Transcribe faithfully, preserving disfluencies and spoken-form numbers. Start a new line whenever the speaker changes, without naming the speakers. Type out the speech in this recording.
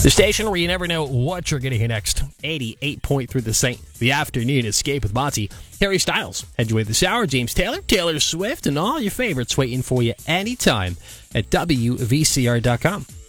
The station where you never know what you're going to hear next. eighty-eight point three The Saint. The Afternoon Escape with Monty. Harry Styles. Enjoy this hour. James Taylor, Taylor Swift, and all your favorites waiting for you anytime at W V C R dot com.